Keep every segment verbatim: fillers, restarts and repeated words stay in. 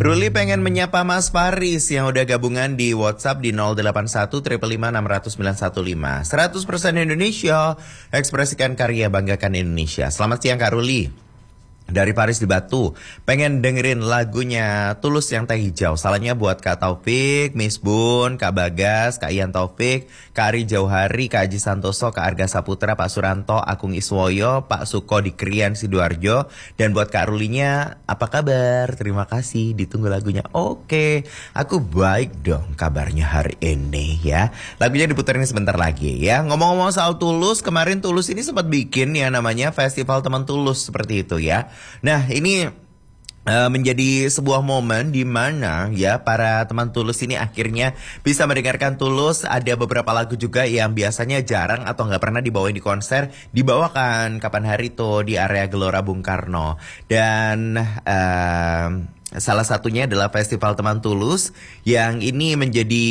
Ruli pengen menyapa Mas Faris yang udah gabungan di WhatsApp di nol delapan satu lima lima enam nol nol sembilan satu lima. seratus persen Indonesia, ekspresikan karya, banggakan Indonesia. Selamat siang Kak Ruli. Dari Paris di Batu, pengen dengerin lagunya Tulus yang Teh Hijau. Salahnya buat Kak Taufik, Miss Bun, Kak Bagas, Kak Ian Taufik, Kak Ari Jauhari, Kak Haji Santoso, Kak Arga Saputra, Pak Suranto, Akung Iswoyo, Pak Suko di Krian Sidoarjo. Dan buat Kak Rulinya, apa kabar? Terima kasih, ditunggu lagunya. Oke, aku baik dong kabarnya hari ini ya. Lagunya diputerin sebentar lagi ya. Ngomong-ngomong soal Tulus, kemarin Tulus ini sempat bikin ya namanya Festival Teman Tulus seperti itu ya. Nah ini uh, menjadi sebuah momen di mana ya para teman Tulus ini akhirnya bisa mendengarkan Tulus. Ada beberapa lagu juga yang biasanya jarang atau nggak pernah dibawain di konser, dibawakan kapan hari itu di area Gelora Bung Karno. Dan uh, salah satunya adalah Festival Teman Tulus yang ini menjadi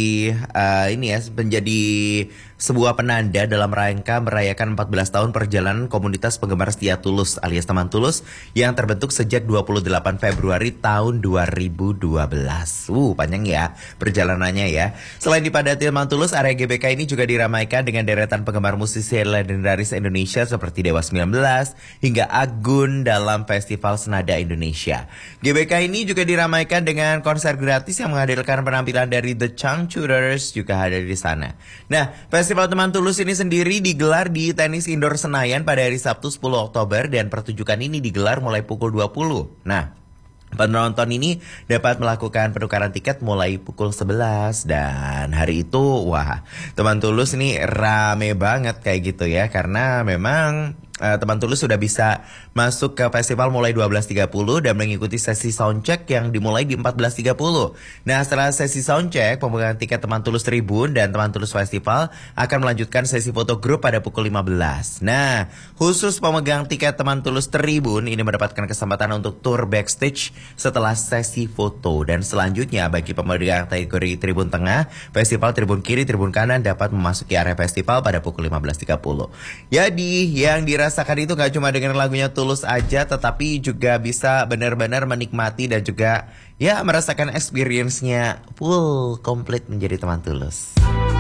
uh, ini ya menjadi sebuah penanda dalam rangka merayakan empat belas tahun perjalanan komunitas penggemar setia Tulus alias Teman Tulus yang terbentuk sejak dua puluh delapan Februari tahun dua ribu dua belas. Uh, panjang ya perjalanannya ya. Selain dipadati Teman Tulus, area G B K ini juga diramaikan dengan deretan penggemar musisi legendaris Indonesia seperti Dewa sembilan belas hingga Agun dalam Festival Senada Indonesia. G B K ini juga diramaikan dengan konser gratis yang menghadirkan penampilan dari The Changchuders juga hadir di sana. Nah, Festival Teman Tulus ini sendiri digelar di Tenis Indoor Senayan pada hari Sabtu sepuluh Oktober dan pertunjukan ini digelar mulai pukul dua puluh. Nah, penonton ini dapat melakukan penukaran tiket mulai pukul sebelas dan hari itu wah, Teman Tulus ini rame banget kayak gitu ya karena memang Uh, Teman Tulus sudah bisa masuk ke festival mulai dua belas tiga puluh dan mengikuti sesi soundcheck yang dimulai di empat belas tiga puluh. Nah, setelah sesi soundcheck, pemegang tiket Teman Tulus Tribun dan Teman Tulus Festival akan melanjutkan sesi foto grup pada pukul lima belas. Nah, khusus pemegang tiket Teman Tulus Tribun ini mendapatkan kesempatan untuk tour backstage setelah sesi foto. Dan selanjutnya bagi pemegang kategori Tribun Tengah, Festival Tribun Kiri, Tribun Kanan dapat memasuki area festival pada pukul lima belas tiga puluh. Jadi, yang di rasakan itu gak cuma dengan lagunya Tulus aja, tetapi juga bisa benar-benar menikmati dan juga ya merasakan experience-nya full komplit menjadi Teman Tulus.